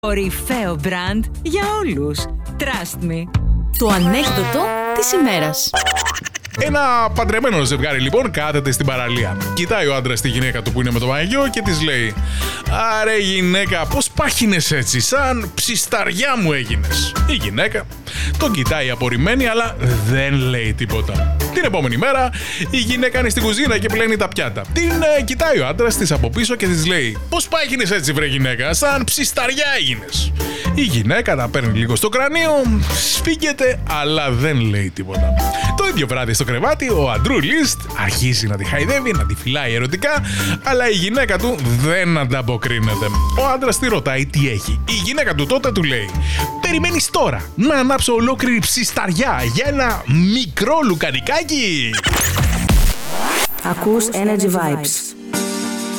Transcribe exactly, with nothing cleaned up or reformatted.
Κορυφαίο μπραντ για όλους. Trust me. Το ανέκδοτο της ημέρας. Ένα παντρεμένο ζευγάρι λοιπόν κάθεται στην παραλία. Κοιτάει ο άντρας τη γυναίκα του που είναι με το μαγιό και της λέει: «Άρε γυναίκα, πώς πάχινες έτσι, σαν ψισταριά μου έγινες». Η γυναίκα τον κοιτάει απορριμμένη, αλλά δεν λέει τίποτα. Την επόμενη μέρα η γυναίκα είναι στην κουζίνα και πλένει τα πιάτα. Την ε, κοιτάει ο άντρας της από πίσω και της λέει: «Πώς πάχινες έτσι βρε γυναίκα, σαν ψισταριά έγινες». Η γυναίκα τα παίρνει λίγο στο κρανίο, σφίγγεται, αλλά δεν λέει τίποτα. Το ίδιο βράδυ στο κρεβάτι, ο αντρούλης αρχίζει να τη χαϊδεύει, να τη φυλάει ερωτικά, αλλά η γυναίκα του δεν ανταποκρίνεται. Ο άντρας τη ρωτάει τι έχει. Η γυναίκα του τότε του λέει: «Περιμένεις τώρα να ανάψω ολόκληρη ψισταριά για ένα μικρό λουκανικάκι?» Ακούς Energy Vibes.